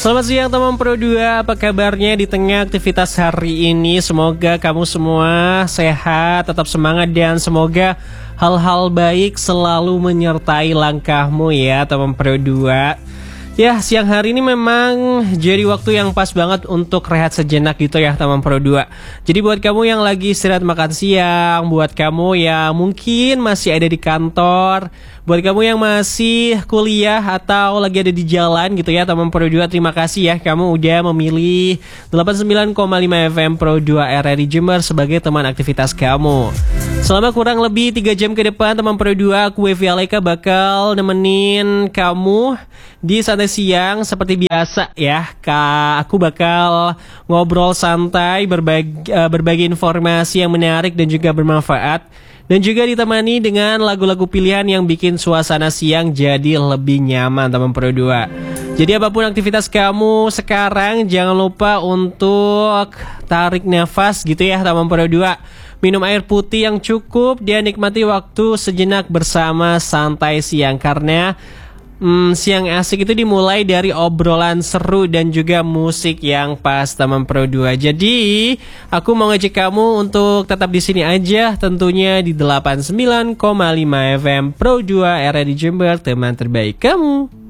Selamat siang teman Pro 2, apa kabarnya di tengah aktivitas hari ini? Semoga kamu semua sehat, tetap semangat dan semoga hal-hal baik selalu menyertai langkahmu ya teman Pro 2. Ya, siang hari ini memang jadi waktu yang pas banget untuk rehat sejenak gitu ya teman Pro 2. Jadi buat kamu yang lagi istirahat makan siang, buat kamu yang mungkin masih ada di kantor, buat kamu yang masih kuliah atau lagi ada di jalan gitu ya teman Pro 2, terima kasih ya kamu udah memilih 89,5 FM Pro 2 RRI Jember sebagai teman aktivitas kamu. Selama kurang lebih 3 jam ke depan teman Pro 2, aku Evi Aleka bakal nemenin kamu di santai siang seperti biasa ya. Aku bakal ngobrol santai, berbagi informasi yang menarik dan juga bermanfaat. Dan juga ditemani dengan lagu-lagu pilihan yang bikin suasana siang jadi lebih nyaman teman Pro 2. Jadi apapun aktivitas kamu sekarang, jangan lupa untuk tarik nafas gitu ya teman Pro 2. Minum air putih yang cukup dan nikmati waktu sejenak bersama santai siang. Karena siang asik itu dimulai dari obrolan seru dan juga musik yang pas teman Pro 2. Jadi aku mau ngajak kamu untuk tetap di sini aja, tentunya di 89,5 FM Pro 2 RRI Jember, teman terbaik kamu.